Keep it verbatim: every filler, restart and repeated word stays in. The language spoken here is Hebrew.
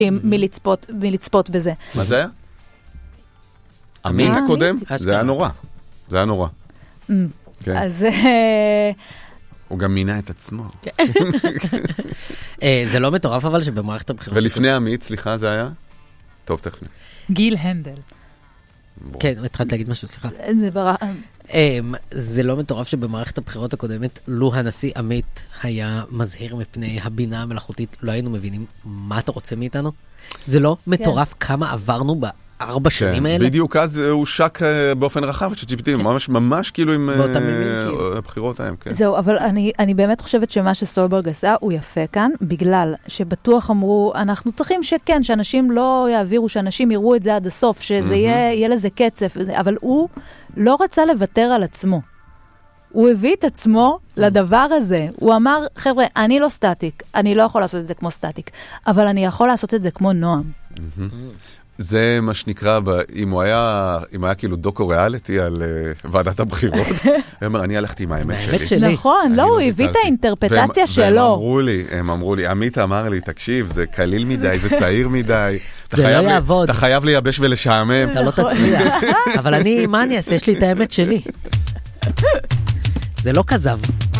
מלצפות, מלצפות בזה. מה זה היה? עמית הקודם? זה היה נורא. זה היה נורא. אז... הוא גם מינה את עצמו. זה לא מטורף אבל שבמערכת הבחירות... ולפני עמית, סליחה, זה היה? טוב, תכף. גיל הנדל. כן, התחלת להגיד משהו, סליחה. זה ברע... זה לא מטורף שבמערכת הבחירות הקודמת, לו הנשיא עמית היה מזהיר מפני הבינה המלאכותית, לא היינו מבינים מה אתה רוצה מאיתנו? זה לא מטורף כמה עברנו בארבע שנים האלה? בדיוק, אז הוא שק באופן רחב, ש-ג'י פי טי, ממש כאילו עם הבחירות ההם. זהו, אבל אני באמת חושבת שמה שסולברג עשה הוא יפה כאן, בגלל שבטוח אמרו, אנחנו צריכים שכן, שאנשים לא יעבירו, שאנשים יראו את זה עד הסוף, שזה יהיה לזה קצף, אבל הוא לא רצה לוותר על עצמו. הוא הביא את עצמו לדבר הזה. הוא אמר, חבר'ה, אני לא סטטיק, אני לא יכול לעשות את זה כמו סטטיק, אבל אני יכול לעשות את זה כמו נועם. זה מה שנקרא, אם הוא היה, אם היה כאילו דוקו ריאליטי על ועדת הבחירות, הוא אומר, אני הלכתי עם האמת שלי. נכון, לא, הוא הביא את האינטרפטציה שלו. והם אמרו לי, הם אמרו לי, עמית אמר לי, תקשיב, זה קליל מדי, זה צעיר מדי. זה לא יעבוד. אתה חייב לייבש ולשעמם. אתה לא תצליח. אבל אני, מה אני אעשה? יש לי את האמת שלי. זה לא כזב.